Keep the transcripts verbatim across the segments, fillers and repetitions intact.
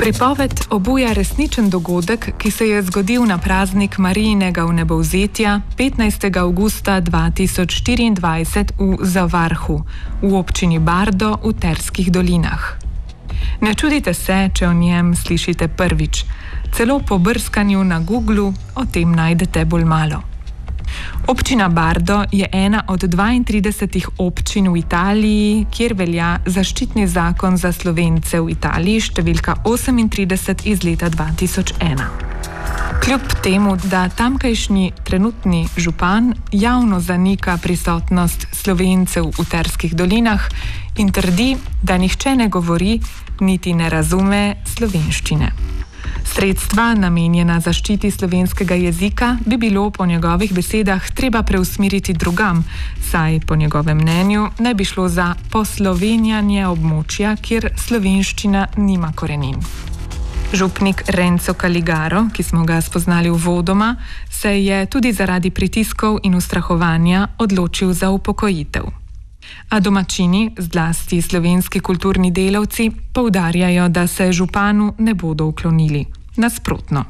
Pripoved obuja resničen dogodek, ki se je zgodil na praznik Marijinega vnebovzetja petnajstega avgusta dva tisoč štiriindvajset v Zavarhu, v občini Bardo v Terskih dolinah. Ne čudite se, če o njem slišite prvič. Celo po brskanju na Googlu o tem najdete bolj malo. Občina Bardo je ena od dvaintridesetih občin v Italiji, kjer velja zaščitni zakon za Slovence v Italiji številka osemintrideset iz leta dva tisoč ena. Kljub temu, da tamkajšnji trenutni župan javno zanika prisotnost Slovencev v Terskih dolinah in trdi, da nihče ne govori niti ne razume slovenščine. Sredstva, namenjena zaščiti slovenskega jezika, bi bilo po njegovih besedah treba preusmeriti drugam, saj po njegovem mnenju ne bi šlo za poslovenjanje območja, kjer slovenščina nima korenin. Župnik Renzo Caligaro, ki smo ga spoznali uvodoma, se je tudi zaradi pritiskov in ustrahovanja odločil za upokojitev. A domačini, zlasti slovenski kulturni delavci, poudarjajo, da se županu ne bodo uklonili. Nasprotno.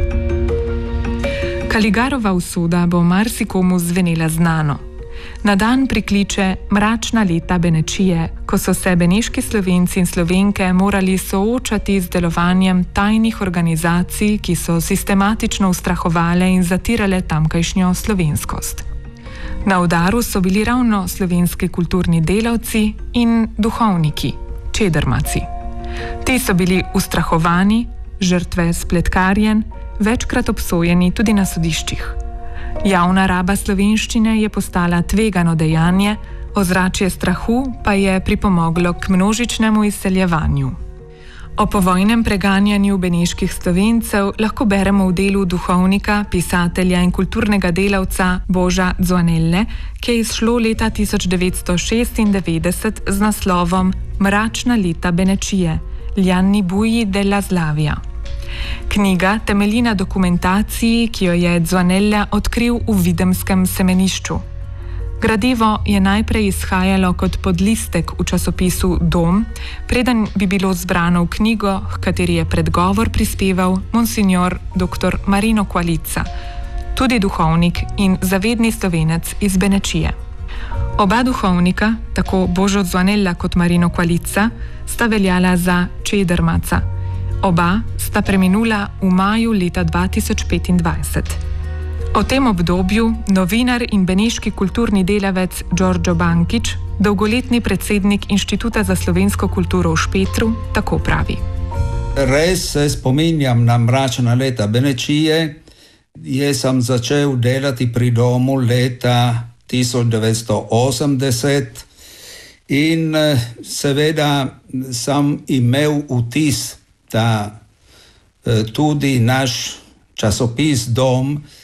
Caligarova usoda bo marsikomu zvenela znano. Na dan prikliče mračna leta Benečije, ko so se beneški Slovenci in Slovenke morali soočati z delovanjem tajnih organizacij, ki so sistematično ustrahovale in zatirale tamkajšnjo slovenskost. Na udaru so bili ravno slovenski kulturni delavci in duhovniki, čedermaci. Ti so bili ustrahovani, žrtve spletkarjen, večkrat obsojeni tudi na sodiščih. Javna raba slovenščine je postala tvegano dejanje, ozračje strahu pa je pripomoglo k množičnemu izseljevanju. O povojnem preganjanju beneških Slovencev lahko beremo v delu duhovnika, pisatelja in kulturnega delavca Boža Dzvanelle, ki je izšlo leta tisoč devetsto šestindevetdeset z naslovom Mračna leta Benečije, gli anni bui della Slavia. Knjiga temelji na dokumentaciji, ki jo je Dzvanelle odkril v videmskem semenišču. Gradivo je najprej izhajalo kot podlistek v časopisu Dom, preden bi bilo zbrano v knjigo, h kateri je predgovor prispeval monsignor doktor Marino Qualizza, tudi duhovnik in zavedni Slovenec iz Benečije. Oba duhovnika, tako Božo Dzvanella kot Marino Qualizza, sta veljala za čedermaca. Oba sta preminula v maju leta dva tisoč petindvajset. O tem obdobju novinar in beneški kulturni delavec Đorđo Bankić, dolgoletni predsednik Inštituta za slovensko kulturo v Špetru, tako pravi. Res se spominjam na mračna leta Benečije. Jaz sem začel delati pri domu leta tisoč devetsto osemdeset in seveda sem imel vtis, da tudi naš časopis Dom